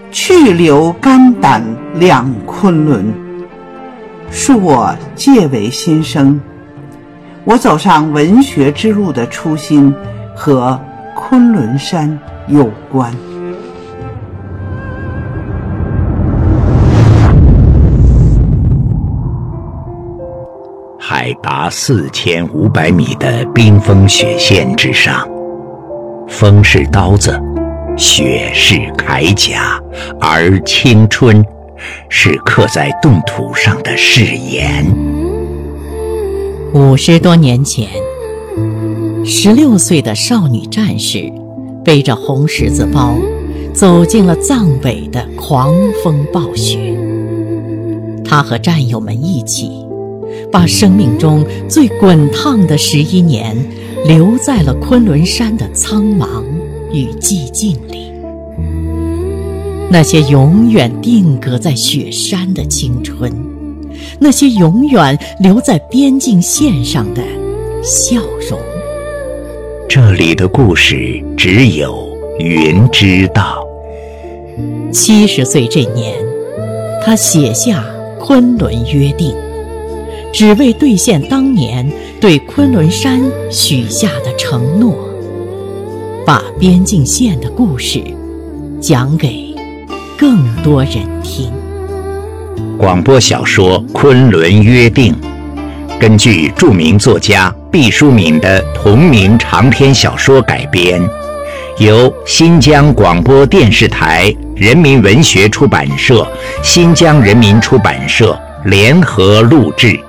去留肝胆两昆仑。恕我介为新生，我走上文学之路的初心和昆仑山有关。 海拔4500米的冰封雪线之上，风是刀子，雪是铠甲，而青春是刻在冻土上的誓言。 50多年前，16岁的少女战士背着红十字包，走进了藏北的狂风暴雪。她和战友们一起，把生命中最滚烫的11年留在了昆仑山的苍茫与寂静里。那些永远定格在雪山的青春，那些永远留在边境线上的笑容。 这里的故事只有云知道。 70岁这年，他写下《昆仑约定》，只为兑现当年对昆仑山许下的承诺，把边境线的故事讲给更多人听。 广播小说《昆仑约定》根据著名作家毕淑敏的同名长篇小说改编，由新疆广播电视台人民文学出版社、新疆人民出版社联合录制。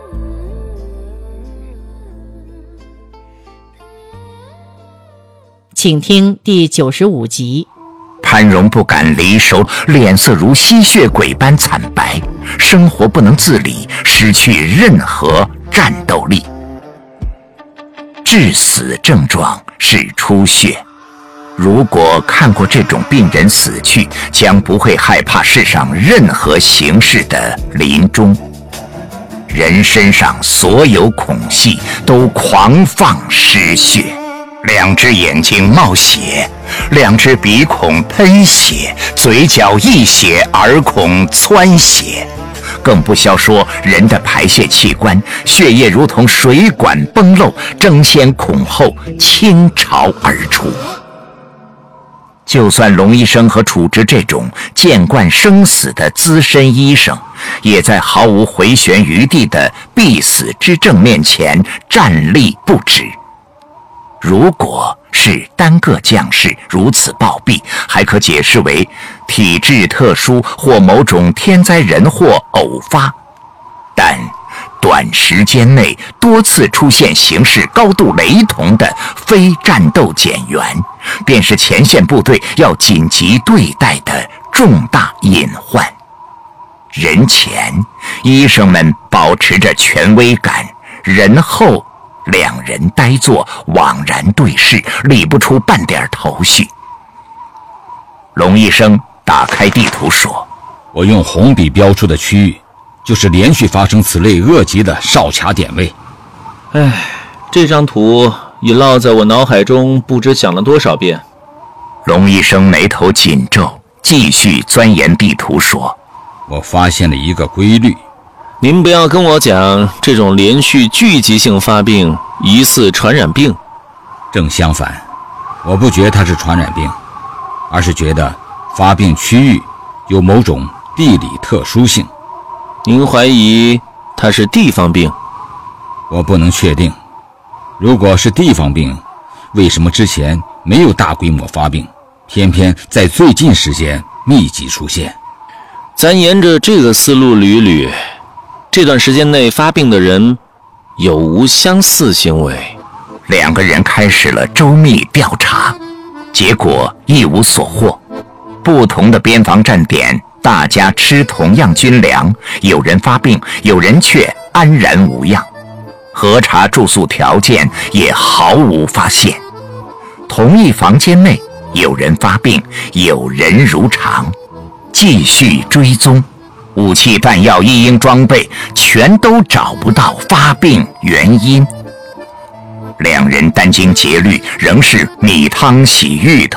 请听第95集。 潘荣不敢离手，脸色如吸血鬼般惨白，生活不能自理，失去任何战斗力。致死症状是出血，如果看过这种病人死去，将不会害怕世上任何形式的临终。人身上所有孔隙都狂放失血，两只眼睛冒血，两只鼻孔喷血，嘴角溢血，耳孔窜血。更不消说人的排泄器官，血液如同水管崩漏，争先恐后倾巢而出。就算龙医生和楚直这种见惯生死的资深医生，也在毫无回旋余地的必死之症面前站立不止。如果是单个将士如此暴毙，还可解释为体质特殊或某种天灾人祸偶发，但短时间内多次出现形势高度雷同的非战斗减员，便是前线部队要紧急对待的重大隐患。人前，医生们保持着权威感；人后，两人呆坐，惘然对视，理不出半点头绪。龙医生打开地图说：“ 我用红笔标出的区域，就是连续发生此类恶疾的哨卡点位。” 这张图已烙在我脑海中不知想了多少遍。 龙医生眉头紧皱，继续钻研地图说：“ 我发现了一个规律。 您不要跟我讲这种连续聚集性发病疑似传染病。 正相反，我不觉它是传染病，而是觉得发病区域有某种地理特殊性。” 您怀疑它是地方病？ 我不能确定。如果是地方病，为什么之前没有大规模发病，偏偏在最近时间密集出现？ 咱沿着这个思路捋捋，这段时间内发病的人有无相似行为？ 两个人开始了周密调查，结果一无所获。不同的边防站点，大家吃同样军粮，有人发病，有人却安然无恙。核查住宿条件也毫无发现。同一房间内，有人发病，有人如常。继续追踪，武器弹药一应装备全都找不到发病原因。两人殚精竭虑，仍是米汤洗芋头。